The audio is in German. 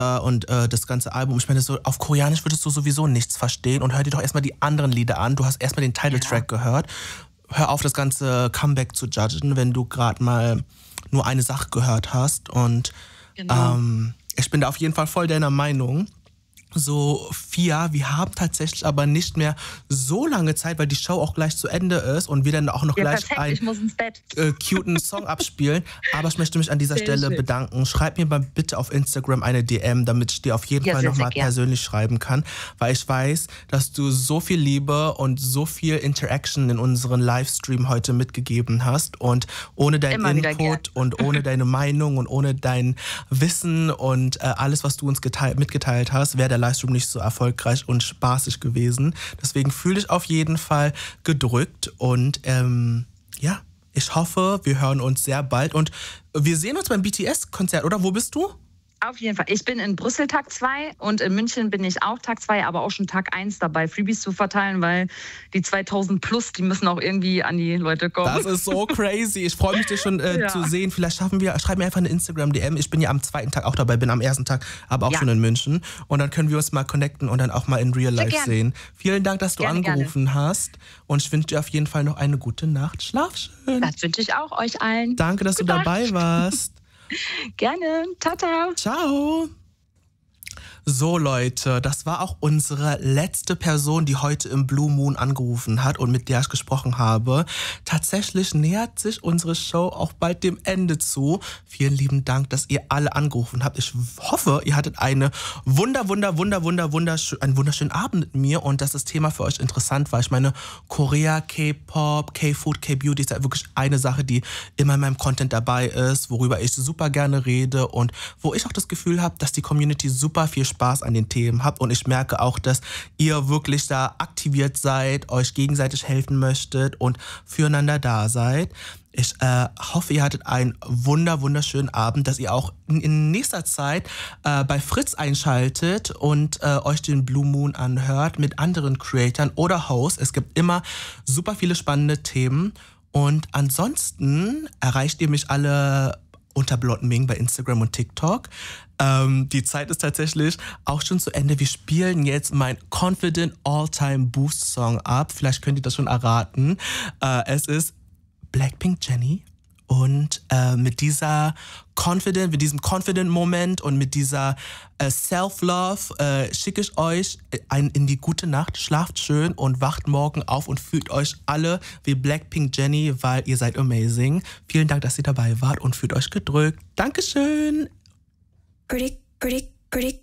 und das ganze Album. Ich meine, so auf Koreanisch würdest du sowieso nichts verstehen und hör dir doch erstmal die anderen Lieder an. Du hast erstmal den Titeltrack gehört. Hör auf, das ganze Comeback zu judgen, wenn du gerade mal nur eine Sache gehört hast. Und ich bin da auf jeden Fall voll deiner Meinung. So, Fia, wir haben tatsächlich aber nicht mehr so lange Zeit, weil die Show auch gleich zu Ende ist und wir dann auch noch gleich einen cuten Song abspielen. Aber ich möchte mich an dieser Stelle bedanken. Schreib mir mal bitte auf Instagram eine DM, damit ich dir auf jeden Fall nochmal persönlich schreiben kann, weil ich weiß, dass du so viel Liebe und so viel Interaction in unseren Livestream heute mitgegeben hast und ohne deinen Input und ohne deine Meinung und ohne dein Wissen und alles, was du uns mitgeteilt hast, wäre der Livestream nicht so erfolgreich und spaßig gewesen. Deswegen fühle ich auf jeden Fall gedrückt und ja, ich hoffe, wir hören uns sehr bald und wir sehen uns beim BTS-Konzert, oder? Wo bist du? Auf jeden Fall. Ich bin in Brüssel Tag 2 und in München bin ich auch Tag 2, aber auch schon Tag 1 dabei, Freebies zu verteilen, weil die 2000 plus, die müssen auch irgendwie an die Leute kommen. Das ist so crazy. Ich freue mich, dich schon zu sehen. Vielleicht schreib mir einfach eine Instagram-DM. Ich bin ja am zweiten Tag auch dabei, bin am ersten Tag aber auch schon in München. Und dann können wir uns mal connecten und dann auch mal in Real Life sehen. Vielen Dank, dass du angerufen hast. Und ich wünsche dir auf jeden Fall noch eine gute Nacht. Schlaf schön. Das wünsche ich auch euch allen. Danke, dass du dabei warst. Gerne. Ciao. Ciao. So Leute, das war auch unsere letzte Person, die heute im Blue Moon angerufen hat und mit der ich gesprochen habe. Tatsächlich nähert sich unsere Show auch bald dem Ende zu. Vielen lieben Dank, dass ihr alle angerufen habt. Ich hoffe, ihr hattet einen wunderschönen Abend mit mir und dass das Thema für euch interessant war. Ich meine, Korea, K-Pop, K-Food, K-Beauty ist ja wirklich eine Sache, die immer in meinem Content dabei ist, worüber ich super gerne rede und wo ich auch das Gefühl habe, dass die Community super viel Spaß an den Themen habt und ich merke auch, dass ihr wirklich da aktiviert seid, euch gegenseitig helfen möchtet und füreinander da seid. Ich hoffe, ihr hattet einen wunderschönen Abend, dass ihr auch in nächster Zeit bei Fritz einschaltet und euch den Blue Moon anhört mit anderen Creatoren oder Hosts. Es gibt immer super viele spannende Themen und ansonsten erreicht ihr mich alle unter Blondming bei Instagram und TikTok. Die Zeit ist tatsächlich auch schon zu Ende. Wir spielen jetzt mein Confident All-Time Boost Song ab. Vielleicht könnt ihr das schon erraten. Es ist Blackpink Jennie. Und mit diesem Confident-Moment und mit dieser Self-Love schicke ich euch in die gute Nacht. Schlaft schön und wacht morgen auf und fühlt euch alle wie Blackpink Jennie, weil ihr seid amazing. Vielen Dank, dass ihr dabei wart und fühlt euch gedrückt. Dankeschön. Pretty